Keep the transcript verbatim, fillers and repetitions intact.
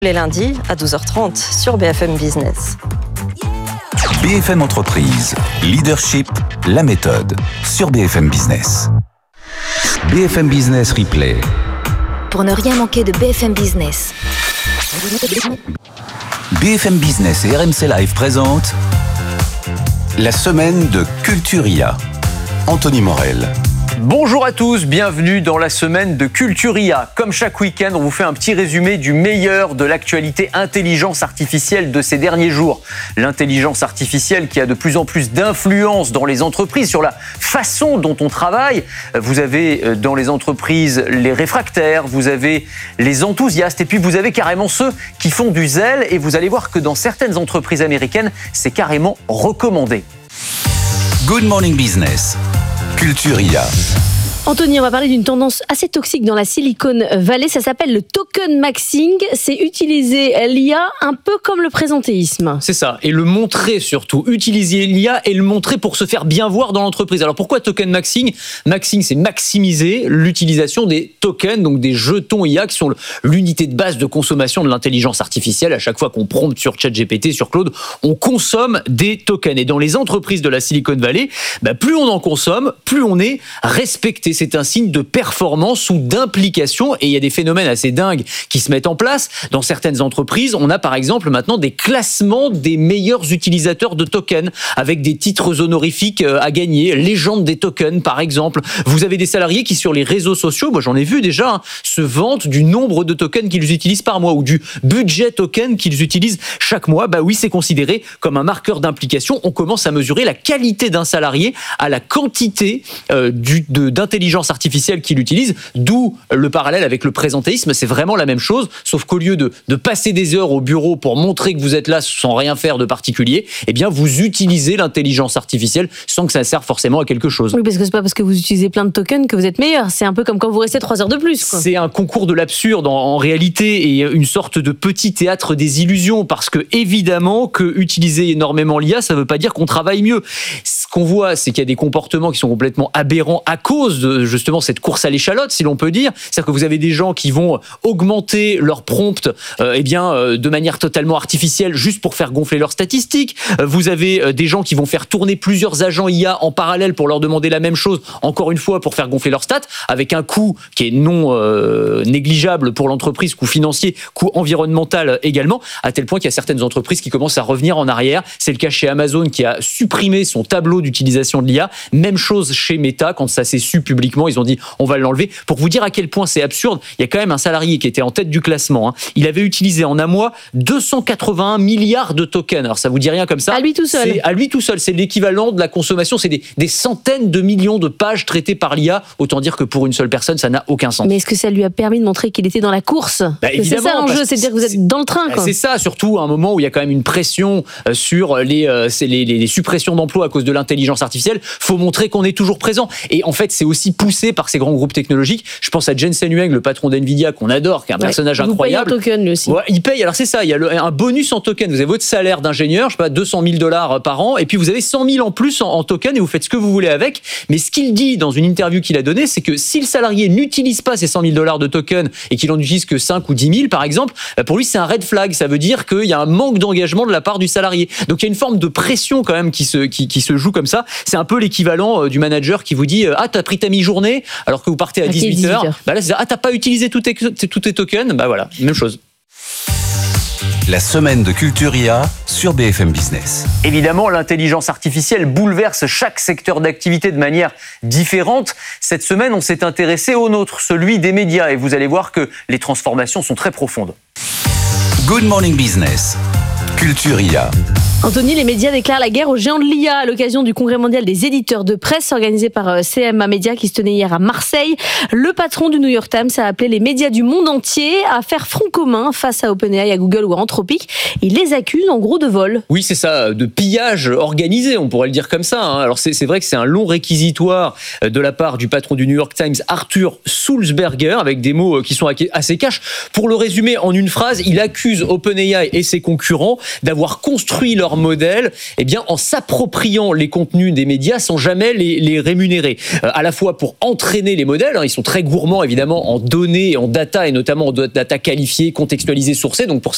Les lundis à douze heures trente sur B F M Business. B F M Entreprise, Leadership, la méthode sur B F M Business. B F M Business Replay. Pour ne rien manquer de B F M Business. B F M Business et R M C Live présentent la semaine de Culturia. Anthony Morel. Bonjour à tous, bienvenue dans la semaine de Culturia. Comme chaque week-end, on vous fait un petit résumé du meilleur de l'actualité intelligence artificielle de ces derniers jours. L'intelligence artificielle qui a de plus en plus d'influence dans les entreprises sur la façon dont on travaille. Vous avez dans les entreprises les réfractaires, vous avez les enthousiastes et puis vous avez carrément ceux qui font du zèle et vous allez voir que dans certaines entreprises américaines, c'est carrément recommandé. Good Morning Business. Culturia. Anthony, on va parler d'une tendance assez toxique dans la Silicon Valley. Ça s'appelle le token maxing. C'est utiliser l'I A un peu comme le présentéisme. C'est ça. Et le montrer surtout. Utiliser l'I A et le montrer pour se faire bien voir dans l'entreprise. Alors pourquoi token maxing ? Maxing, c'est maximiser l'utilisation des tokens, donc des jetons I A qui sont l'unité de base de consommation de l'intelligence artificielle. À chaque fois qu'on prompte sur ChatGPT, sur Claude, on consomme des tokens. Et dans les entreprises de la Silicon Valley, bah, plus on en consomme, plus on est respecté. C'est un signe de performance ou d'implication et il y a des phénomènes assez dingues qui se mettent en place. Dans certaines entreprises, on a par exemple maintenant des classements des meilleurs utilisateurs de tokens avec des titres honorifiques à gagner, légende des tokens par exemple. Vous avez des salariés qui sur les réseaux sociaux, moi j'en ai vu déjà, hein, se vantent du nombre de tokens qu'ils utilisent par mois ou du budget token qu'ils utilisent chaque mois. Bah oui, c'est considéré comme un marqueur d'implication. On commence à mesurer la qualité d'un salarié à la quantité euh, du, de, d'intelligence artificielle qu'il utilise, d'où le parallèle avec le présentéisme, c'est vraiment la même chose, sauf qu'au lieu de, de passer des heures au bureau pour montrer que vous êtes là sans rien faire de particulier, eh bien vous utilisez l'intelligence artificielle sans que ça serve forcément à quelque chose. Oui, parce que c'est pas parce que vous utilisez plein de tokens que vous êtes meilleur, c'est un peu comme quand vous restez trois heures de plus, quoi. C'est un concours de l'absurde en, en réalité et une sorte de petit théâtre des illusions, parce que évidemment que utiliser énormément l'I A, ça veut pas dire qu'on travaille mieux. Ce qu'on voit, c'est qu'il y a des comportements qui sont complètement aberrants à cause de justement cette course à l'échalote, si l'on peut dire. C'est-à-dire que vous avez des gens qui vont augmenter leur prompt euh, eh bien, euh, de manière totalement artificielle juste pour faire gonfler leurs statistiques. Euh, vous avez euh, des gens qui vont faire tourner plusieurs agents I A en parallèle pour leur demander la même chose, encore une fois pour faire gonfler leurs stats, avec un coût qui est non euh, négligeable pour l'entreprise, coût financier, coût environnemental également, à tel point qu'il y a certaines entreprises qui commencent à revenir en arrière. C'est le cas chez Amazon qui a supprimé son tableau d'utilisation de l'I A. Même chose chez Meta, quand ça s'est su publiquement, ils ont dit on va l'enlever. Pour vous dire à quel point c'est absurde, il y a quand même un salarié qui était en tête du classement, hein. Il avait utilisé en un mois deux cent quatre-vingt-un milliards de tokens. Alors ça vous dit rien comme ça ? À lui tout seul. C'est à lui tout seul, c'est l'équivalent de la consommation, c'est des, des centaines de millions de pages traitées par l'I A. Autant dire que pour une seule personne, ça n'a aucun sens. Mais est-ce que ça lui a permis de montrer qu'il était dans la course ? Bah, c'est ça l'enjeu, c'est de dire que vous êtes dans le train, quoi. C'est ça, surtout à un moment où il y a quand même une pression sur les, les, les, les suppressions d'emplois à cause de l'intelligence artificielle. Faut montrer qu'on est toujours présent. Et en fait, c'est aussi poussé par ces grands groupes technologiques. Je pense à Jensen Huang, le patron d'Nvidia, qu'on adore, qui est un ouais, personnage vous incroyable. Payez en token, lui aussi. Ouais, il paye. Alors c'est ça, il y a le, un bonus en token. Vous avez votre salaire d'ingénieur, je sais pas, deux cent mille dollars par an, et puis vous avez cent mille en plus en, en token, et vous faites ce que vous voulez avec. Mais ce qu'il dit dans une interview qu'il a donnée, c'est que si le salarié n'utilise pas ces cent mille dollars de token et qu'il en utilise que cinq ou dix mille, par exemple, pour lui c'est un red flag. Ça veut dire qu'il y a un manque d'engagement de la part du salarié. Donc il y a une forme de pression quand même qui se, qui, qui se joue comme ça. C'est un peu l'équivalent du manager qui vous dit ah t'as pris ta mi-journée alors que vous partez à dix-huit heures. Bah là c'est ça. Ah t'as pas utilisé tous tes, tous tes tokens. Bah voilà, même chose. La semaine de Culturia sur B F M Business. Évidemment, l'intelligence artificielle bouleverse chaque secteur d'activité de manière différente. Cette semaine, on s'est intéressé au nôtre, celui des médias, et vous allez voir que les transformations sont très profondes. Good Morning Business. Culturia. Anthony, les médias déclarent la guerre aux géants de l'I A à l'occasion du congrès mondial des éditeurs de presse organisé par C M A Media qui se tenait hier à Marseille. Le patron du New York Times a appelé les médias du monde entier à faire front commun face à OpenAI, à Google ou à Anthropic. Il les accuse en gros de vol. Oui, c'est ça, de pillage organisé, on pourrait le dire comme ça. Alors c'est, c'est vrai que c'est un long réquisitoire de la part du patron du New York Times, Arthur Sulzberger, avec des mots qui sont assez cash. Pour le résumer en une phrase, il accuse OpenAI et ses concurrents d'avoir construit leur modèle eh bien, en s'appropriant les contenus des médias sans jamais les, les rémunérer. Euh, à la fois pour entraîner les modèles, hein, ils sont très gourmands évidemment en données, en data et notamment en data qualifiée, contextualisée, sourcée, donc pour